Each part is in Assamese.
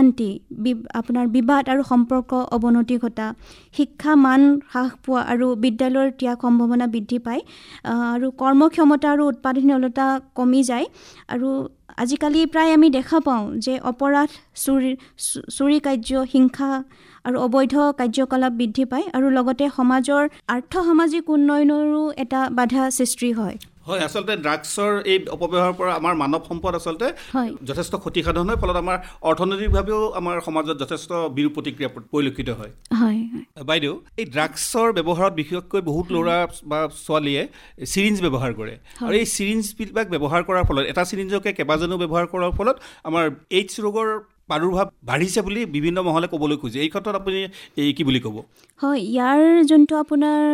অশান্তি, আপোনাৰ বিবাদ আৰু সম্পৰ্ক অৱনতি ঘটা, শিক্ষা মান হ্ৰাস পোৱা আৰু বিদ্যালয়ৰ ত্যাগ সম্ভাৱনা বৃদ্ধি পায়, আৰু কৰ্মক্ষমতা আৰু উৎপাদনশীলতা কমি যায়। আৰু আজিকালি প্ৰায় আমি দেখা পাওঁ যে অপৰাধ, চুৰি কাৰ্য, হিংসা আৰু অবৈধ কাৰ্যকলাপ বৃদ্ধি পায়, আৰু লগতে সমাজৰ আৰ্থ-সামাজিক উন্নয়নৰো এটা বাধা সৃষ্টি হয়। হয়, আচলতে ড্ৰাগছৰ এই অপব্যৱহাৰৰ পৰা আমাৰ মানৱ সম্পদ আচলতে যথেষ্ট ক্ষতিসাধন হয়, ফলত আমাৰ অৰ্থনৈতিকভাৱেও আমাৰ সমাজত যথেষ্ট বিৰূপ প্ৰতিক্ৰিয়া পৰিলক্ষিত হয়। বাইদেউ, এই ড্ৰাগছৰ ব্যৱহাৰত বিশেষকৈ বহুত ল'ৰা বা ছোৱালীয়ে চিৰিঞ্জ ব্যৱহাৰ কৰে, আৰু এই চিৰিঞ্জবিলাক ব্যৱহাৰ কৰাৰ ফলত এটা চিৰিঞ্জকে কেইবাজনো ব্যৱহাৰ কৰাৰ ফলত আমাৰ এইডছ ৰোগৰ প্ৰাদুৰ্ভাৱ বাঢ়িছে বুলি বিভিন্ন মহলে ক'বলৈ খোজে। এই ক্ষেত্ৰত আপুনি কি বুলি ক'ব? হয়, ইয়াৰ যোনটো আপোনাৰ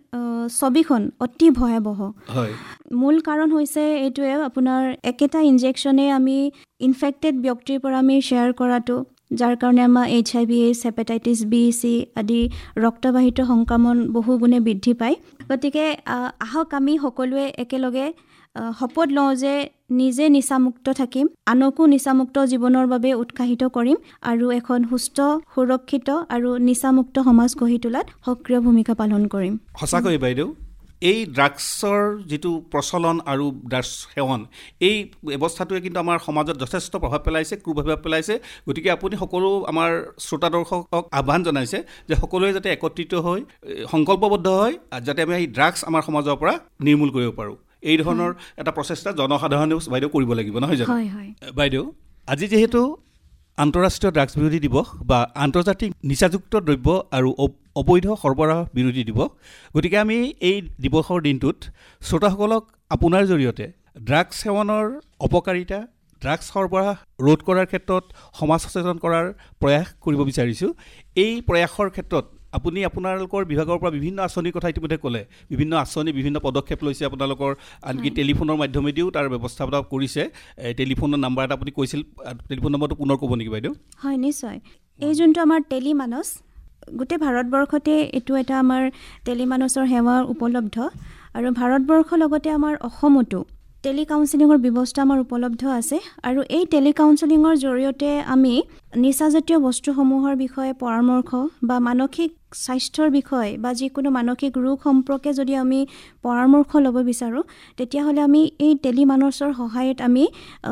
ছবিখন অতি ভয়াৱহ। হয়, মূল কাৰণ হৈছে এইটোৱে, আপোনাৰ একেটা ইনজেকশ্যনে আমি ইনফেক্টেড ব্যক্তিৰ পৰা আমি শ্বেয়াৰ কৰাটো, যাৰ কাৰণে আমাৰ HIV, হেপাটাইটিছ বি, চি আদি ৰক্তবাহিত সংক্ৰমণ বহু গুণে বৃদ্ধি পায়। গতিকে আহক আমি সকলোৱে একেলগে শপত লওঁ যে নিজে নিচামুক্ত থাকিম, আনকো নিচামুক্ত জীৱনৰ বাবে উৎসাহিত কৰিম, আৰু এখন সুস্থ, সুৰক্ষিত আৰু নিচামুক্ত সমাজ গঢ়ি তোলাত সক্ৰিয় ভূমিকা পালন কৰিম। সঁচাকৈ বাইদেউ, এই ড্ৰাগছৰ যিটো প্ৰচলন আৰু ড্ৰাগছ সেৱন, এই ব্যৱস্থাটোৱে কিন্তু আমাৰ সমাজত যথেষ্ট প্ৰভাৱ পেলাইছে, কুপ্ৰভাৱ পেলাইছে। গতিকে আপুনি সকলো আমাৰ শ্ৰোতা দৰ্শকক আহ্বান জনাইছে যে সকলোৱে যাতে একত্ৰিত হৈ সংকল্পবদ্ধ হয়, যাতে আমি এই ড্ৰাগছ আমাৰ সমাজৰ পৰা নিৰ্মূল কৰিব পাৰোঁ। এই ধৰণৰ এটা প্ৰচেষ্টা জনসাধাৰণেও বাইদেউ কৰিব লাগিব, নহয় জানো? বাইদেউ, আজি যিহেতু আন্তঃৰাষ্ট্ৰীয় ড্ৰাগছ বিৰোধী দিৱস বা আন্তৰ্জাতিক নিচাযুক্ত দ্ৰব্য আৰু অবৈধ সৰবৰাহ বিৰোধী দিৱস, গতিকে আমি এই দিৱসৰ দিনটোত শ্ৰোতাসকলক আপোনাৰ জৰিয়তে ড্ৰাগছ সেৱনৰ অপকাৰিতা, ড্ৰাগছ সৰবৰাহ ৰোধ কৰাৰ ক্ষেত্ৰত সমাজ সচেতন কৰাৰ প্ৰয়াস কৰিব বিচাৰিছোঁ। এই প্ৰয়াসৰ ক্ষেত্ৰত আপুনি আপোনালোকৰ বিভাগৰ পৰা বিভিন্ন আঁচনিৰ কথা ইতিমধ্যে ক'লে, বিভিন্ন আঁচনি, বিভিন্ন পদক্ষেপ লৈছে আপোনালোকৰ, আনকি টেলিফোনৰ মাধ্যমেদিও তাৰ ব্যৱস্থাপনা কৰিছে। টেলিফোনৰ নাম্বাৰ এটা আপুনি কৈছিল, টেলিফোন নম্বৰটো পুনৰ ক'ব নেকি বাইদেউ? হয়, নিশ্চয়। এই যোনটো আমাৰ টেলিমানস, গোটেই ভাৰতবৰ্ষতে এইটো এটা আমাৰ টেলিমানসৰ সেৱা উপলব্ধ, আৰু ভাৰতবৰ্ষৰ লগতে আমাৰ অসমতো টেলিকাউন্সেলিঙৰ ব্যৱস্থা আমাৰ উপলব্ধ আছে। আৰু এই টেলিকাউন্সেলিঙৰ জৰিয়তে আমি নিচাজাতীয় বস্তুসমূহৰ বিষয়ে পৰামৰ্শ বা মানসিক স্বাস্থ্যৰ বিষয়ে বা যিকোনো মানসিক ৰোগ সম্পৰ্কে যদি আমি পৰামৰ্শ ল'ব বিচাৰোঁ, তেতিয়াহ'লে আমি এই টেলিমানসৰ সহায়ত আমি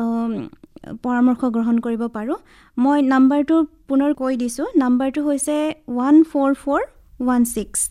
পৰামৰ্শ গ্ৰহণ কৰিব পাৰোঁ। মই নাম্বাৰটো পুনৰ কৈ দিছোঁ। নাম্বাৰটো হৈছে 14416।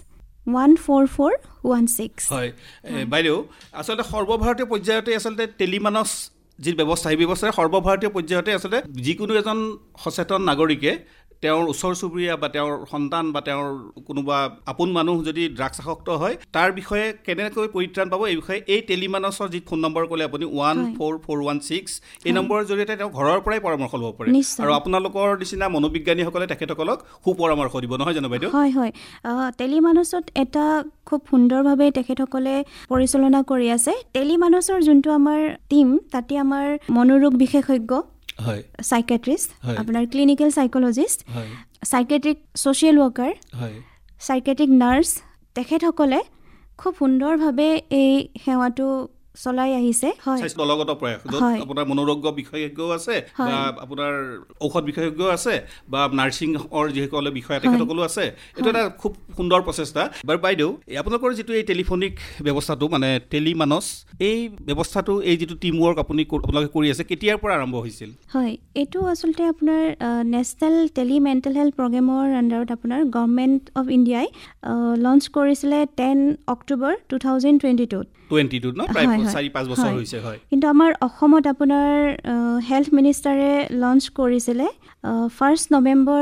14416। হয় বাইদেউ, আচলতে সৰ্বভাৰতীয় পৰ্যায়তে আচলতে টেলিমানস যি ব্যৱস্থা, সেই ব্যৱস্থাই সৰ্বভাৰতীয় পৰ্যায়তে আচলতে যিকোনো এজন সচেতন নাগৰিকে তেওঁৰ ওচৰ চুবুৰীয়া বা তেওঁৰ সন্তান বা তেওঁৰ কোনোবা আপোন মানুহ যদি ড্ৰাগছ আসক্ত হয়, তাৰ বিষয়ে কেনেকৈ পৰিত্ৰাণ পাব, এই বিষয়ে এই টেলিমানসৰ যি ফোন নম্বৰ ক'লে আপুনি 14416, এই নম্বৰৰ জৰিয়তে তেওঁ ঘৰৰ পৰাই পৰামৰ্শ ল'ব পাৰে, আৰু আপোনালোকৰ নিচিনা মনোবিজ্ঞানীসকলে তেখেতসকলক সুপৰামৰ্শ দিব, নহয় জানো বাইদেউ? হয় হয়, টেলিমানসত এটা খুব সুন্দৰভাৱে তেখেতসকলে পৰিচালনা কৰি আছে। টেলিমানসৰ যোনটো আমাৰ টিম, তাতে আমাৰ মনোৰোগ বিশেষজ্ঞ, সাইকিয়াট্ৰিষ্ট, আপোনাৰ clinical psychologist, সাইকিয়াট্ৰিক social worker, সাইকিয়াট্ৰিক nurse, তেখেতসকলে খুব সুন্দৰভাৱে এই সেৱাটো চলাই আহিছে। স্বাস্থ্যলগত প্ৰয়াস, য'ত আপোনাৰ মনোৰোগ বিশেষজ্ঞ আছে বা আপোনাৰ ঔষধ বিশেষজ্ঞ আছে বা নাৰ্ছিঙৰ যিসকলে বিষয়া তেখেতসকলো আছে। এইটো এটা খুব সুন্দৰ প্ৰচেষ্টা। বাৰু বাইদেউ, আপোনালোকৰ যিটো এই টেলিফোনিক ব্যৱস্থাটো মানে টেলিমানস, এই ব্যৱস্থাটো, এই যিটো টিম ৱৰ্ক আপোনালোকে কৰি আছে, কেতিয়াৰ পৰা আৰম্ভ হৈছিল? হয়, এইটো আচলতে আপোনাৰ নেশ্যনেল টেলি মেণ্টেল হেল্থ প্ৰগ্ৰেমৰ আণ্ডাৰত আপোনাৰ গভৰ্ণমেণ্ট অফ ইণ্ডিয়াই লঞ্চ কৰিছিলে 10 অক্টোবৰ 2022 ন, প্ৰায় 4-5 বছৰ হৈছে। হয়, কিন্তু আমাৰ অসমত আপোনাৰ হেল্থ মিনিষ্টাৰে লঞ্চ কৰিছিলে 1 নৱেম্বৰ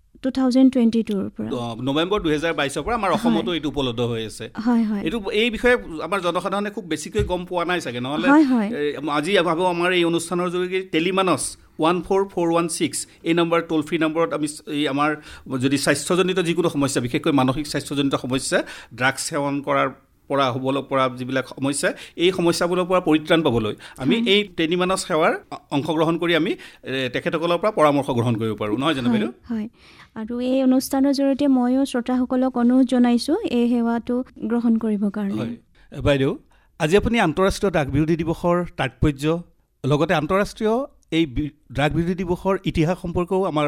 2022 পৰা। নৱেম্বৰ 2022 পৰা আমাৰ অসমতো এইটো উপলব্ধ হৈ আছে। এইটো এই বিষয়ে আমাৰ জনসাধাৰণে খুব বেছিকৈ গম পোৱা নাই চাগে, নহ'লে আজি ভাবোঁ আমাৰ এই অনুষ্ঠানৰ জৰিয়তে টেলিমানস 14416 এই নম্বৰ টোল ফ্ৰী নম্বৰত আমি আমাৰ যদি স্বাস্থ্যজনিত যিকোনো সমস্যা, বিশেষকৈ মানসিক স্বাস্থ্যজনিত সমস্যা, ড্ৰাগছ সেৱন কৰাৰ পৰা হ'বলৈ পৰা যিবিলাক সমস্যা, এই সমস্যাবোৰৰ পৰা পৰিত্ৰাণ পাবলৈ আমি এই টেলিমানস সেৱাৰ অংশগ্ৰহণ কৰি আমি তেখেতসকলৰ পৰা পৰামৰ্শ গ্ৰহণ কৰিব পাৰোঁ, নহয় জানো বাইদেউ? হয়, আৰু এই অনুষ্ঠানৰ জৰিয়তে ময়ো শ্ৰোতাসকলক অনুৰোধ জনাইছোঁ এই সেৱাটো গ্ৰহণ কৰিবৰ কাৰণে। বাইদেউ, আজি আপুনি আন্তঃৰাষ্ট্ৰীয় ড্ৰাগ বিৰোধী দিৱসৰ তাৎপৰ্য, লগতে আন্তঃৰাষ্ট্ৰীয় এই ড্ৰাগ বিৰোধী দিৱসৰ ইতিহাস সম্পৰ্কেও আমাৰ